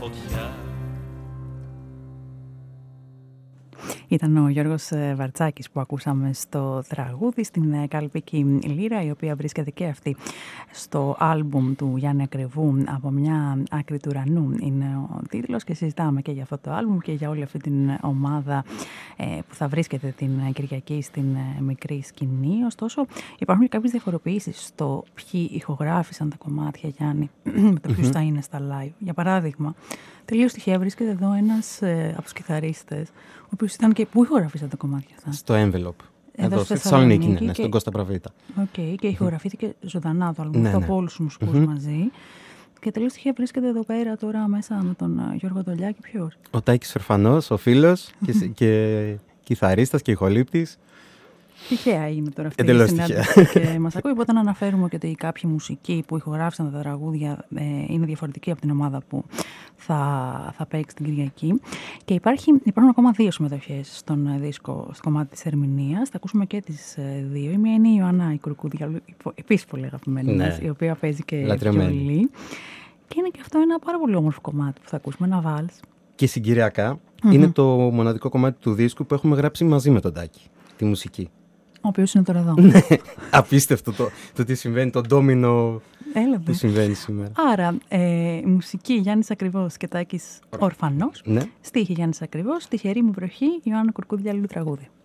Ήταν ο Γιώργος Βαρτσάκης που ακούσαμε στο τραγούδι, στην Καλπική Λύρα, η οποία βρίσκεται και αυτή στο άλμπουμ του Γιάννη Ακρεβού, «Από μια άκρη του ουρανού» είναι ο τίτλος, και συζητάμε και για αυτό το άλμπουμ και για όλη αυτή την ομάδα που θα βρίσκεται την Κυριακή στην μικρή σκηνή. Ωστόσο, υπάρχουν και κάποιες διαφοροποιήσεις στο ποιοι ηχογράφησαν τα κομμάτια, Γιάννη, με το ποιους θα είναι στα live. Για παράδειγμα, τελείως τυχαία βρίσκεται εδώ ένας από τους κιθαρίστες, ο οποίος ήταν και πού ηχογραφήσαν τα κομμάτια αυτά? Στο Envelope. Εδώ στη Θεσσαλονίκη, ναι, στον Κώστα Πραβίτα. Οκ, και ηχογραφήθηκε ζωντανά το άλμπουμ από όλους τους μουσικούς μαζί. Και τελείως τυχαία βρίσκεται εδώ πέρα τώρα μέσα με τον Γιώργο Δολιάκη. Ποιος? Ο Τάκης Ορφανός, ο φίλος και κιθαρίστας και ηχολήπτης. Τυχαία είναι τώρα αυτή η συνάντηση και μας ακούει. Οπότε να αναφέρουμε και ότι κάποιοι μουσικοί που ηχογράφησαν τα τραγούδια είναι διαφορετικοί από την ομάδα που θα παίξει την Κυριακή. Και υπάρχουν ακόμα δύο συμμετοχές στον δίσκο, στο κομμάτι της ερμηνείας. Θα ακούσουμε και τις δύο. Η μία είναι η Ιωάννα η Κουρκούδια, επίσης πολύ αγαπημένη μας, η οποία παίζει και βιολί. Και είναι και αυτό ένα πάρα πολύ όμορφο κομμάτι που θα ακούσουμε, ένα βάλς. Και συγκυριακά είναι το μοναδικό κομμάτι του δίσκου που έχουμε γράψει μαζί με τον Τάκη, τη μουσική. Ο οποίος είναι τώρα εδώ. Απίστευτο το τι συμβαίνει, το ντόμινο που συμβαίνει σήμερα. Άρα, μουσική Γιάννης Ακριβώς και Τάκης Ορφανός. Ναι. Στίχη Γιάννης Ακριβώς, τυχερή μου βροχή, Ιωάννα Κουρκούδια, τραγούδι.